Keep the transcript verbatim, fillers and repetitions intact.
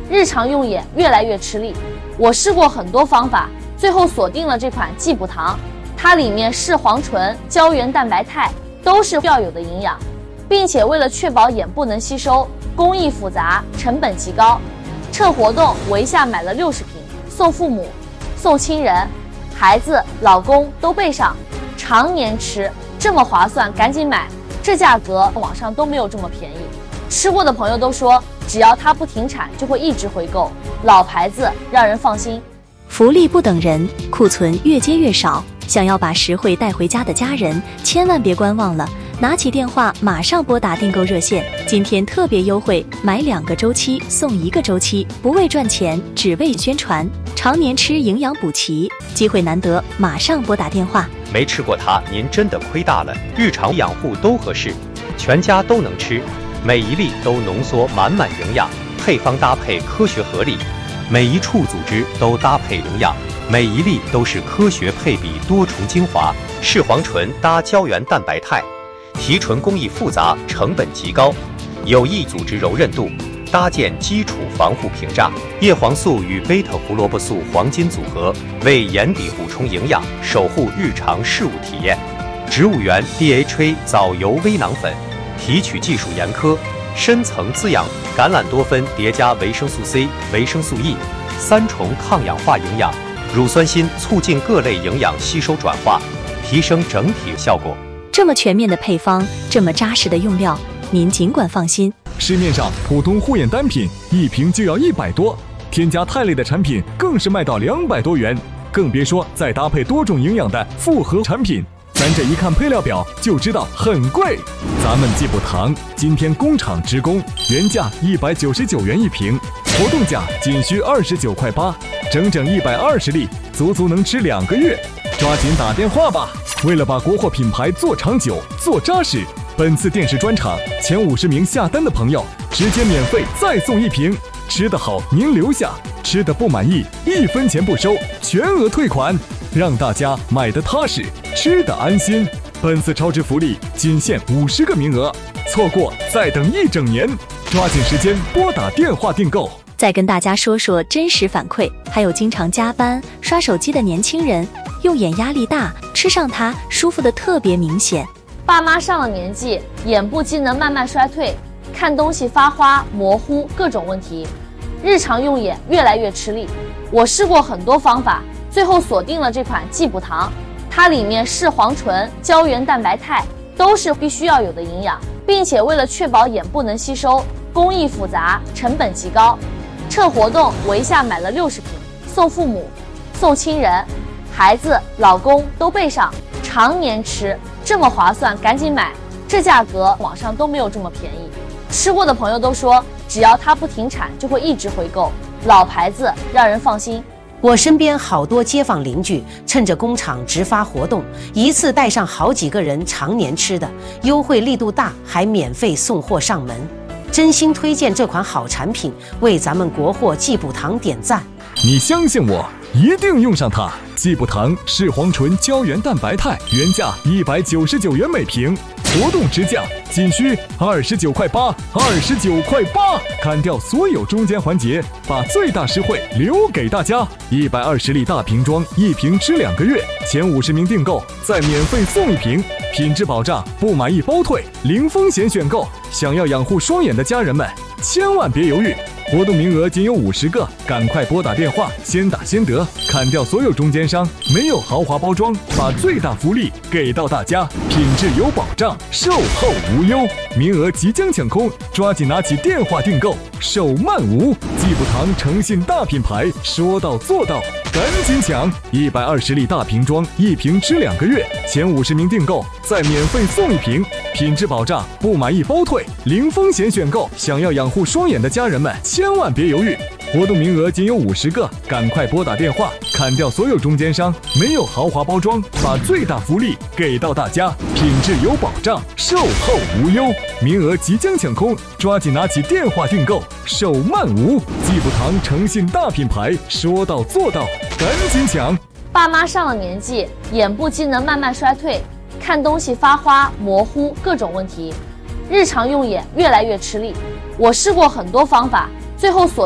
日常用眼越来越吃力。我试过很多方法，最后锁定了这款济补糖。它里面视黄醇、胶原蛋白肽都是要有的营养，并且为了确保眼部能吸收，工艺复杂，成本极高。趁活动，我一下买了六十瓶，送父母、送亲人、孩子、老公都备上，常年吃，这么划算，赶紧买！这价格网上都没有这么便宜。吃过的朋友都说，只要它不停产，就会一直回购。老牌子，让人放心。 福利不等人，库存越接越少。想要把实惠带回家的家人，千万别观望了，拿起电话马上拨打订购热线。今天特别优惠，买两个周期送一个周期，不为赚钱，只为宣传。常年吃营养补齐，机会难得，马上拨打电话。 没吃过它，您真的亏大了。日常养护都合适，全家都能吃，每一粒都浓缩满满营养，配方搭配科学合理，每一处组织都搭配营养。每一粒都是科学配比多重精华，视黄醇搭胶原蛋白肽，提纯工艺复杂，成本极高，有益组织柔韧度，搭建基础防护屏障。叶黄素与贝塔胡萝卜素黄金组合，为眼底补充营养，守护日常事物体验。植物源 D H A 藻油微囊粉，提取技术严苛，深层滋养，橄榄多酚叠加维生素 C、维生素 E， 三重抗氧化营养。乳酸锌促进各类营养吸收转化，提升整体效果。 这么全面的配方，这么扎实的用料，您尽管放心。 市面上普通护眼单品一瓶就要一百多，添加肽类的产品更是卖到两百多元，更别说再搭配多种营养的复合产品。咱这一看配料表就知道很贵。咱们济补糖今天工厂直供，原价一百九十九元一瓶，活动价仅需二十九块八，整整一百二十粒，足足能吃两个月。抓紧打电话吧！为了把国货品牌做长久、做扎实，本次电视专场前五十名下单的朋友，直接免费再送一瓶。吃得好您留下，吃得不满意一分钱不收，全额退款，让大家买得踏实，吃得安心。本次超值福利仅限五十个名额，错过再等一整年，抓紧时间拨打电话订购。 再跟大家说说真实反馈，还有经常加班刷手机的年轻人，用眼压力大，吃上它舒服的特别明显。 爸妈上了年纪，眼部机能慢慢衰退，看东西发花、模糊，各种问题，日常用眼越来越吃力。我试过很多方法，最后锁定了这款济补糖。它里面视黄醇、胶原蛋白肽都是必须要有的营养，并且为了确保眼部能吸收，工艺复杂，成本极高。趁活动，我一下买了六十瓶，送父母、送亲人、孩子、老公都备上，常年吃，这么划算，赶紧买！这价格网上都没有这么便宜。吃过的朋友都说，只要它不停产，就会一直回购。老牌子，让人放心。 我身边好多街坊邻居趁着工厂直发活动，一次带上好几个人常年吃的，优惠力度大，还免费送货上门。真心推荐这款好产品，为咱们国货济补糖点赞。 你相信我，一定用上它。济补糖视黄醇胶原蛋白肽，原价一百九十九元每瓶，活动直降仅需二十九块八，二十九块八，砍掉所有中间环节，把最大实惠留给大家。一百二十粒大瓶装，一瓶吃两个月，前五十名订购再免费送一瓶，品质保障，不满意包退，零风险选购。想要养护双眼的家人们，千万别犹豫。活动名额仅有五十个，赶快拨打电话，先打先得，砍掉所有中间商，没有豪华包装，把最大福利给到大家，品质有保障，售后无忧。名额即将抢空，抓紧拿起电话订购，手慢无。济补糖诚信大品牌，说到做到，赶紧抢！一百二十粒大瓶装，一瓶吃两个月，前五十名订购再免费送一瓶，品质保障，不满意包退，零风险选购。想要养护双眼的家人们，千万别犹豫。活动名额仅有五十个，赶快拨打电话，砍掉所有中间商，没有豪华包装，把最大福利给到大家，品质有保障，售后无忧。名额即将抢空，抓紧拿起电话订购，手慢无。济补糖诚信大品牌，说到做到，赶紧抢！ 爸妈上了年纪，眼部机能慢慢衰退，看东西发花、模糊，各种问题，日常用眼越来越吃力。我试过很多方法，最后锁